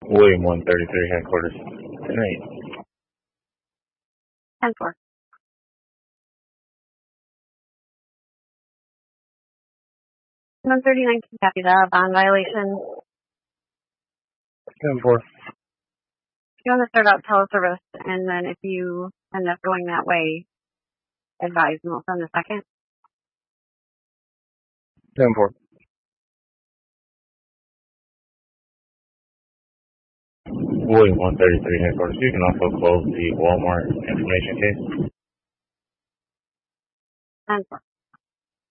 William 133 headquarters. 10-8. 10-4. 139, copy that. Bond violation. 10-4. You want to start out teleservice, and then if you end up going that way, advise and we'll send a second. 10-4. William 133 headquarters. You can also close the Walmart information case. 10-4.